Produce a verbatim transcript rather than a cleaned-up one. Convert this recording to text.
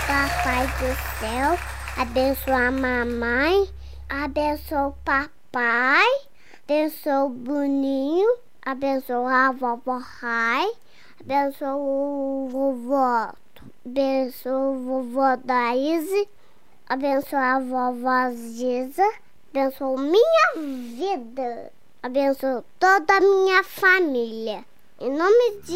Papai do céu, abençoa a mamãe, abençoa o papai, abençoa o Boninho, abençoa a vovó Rai, abençoa o vovó, abençoa o vovó Daíse, abençoa a vovó Giza, abençoa minha vida, abençoa toda a minha família. Em nome de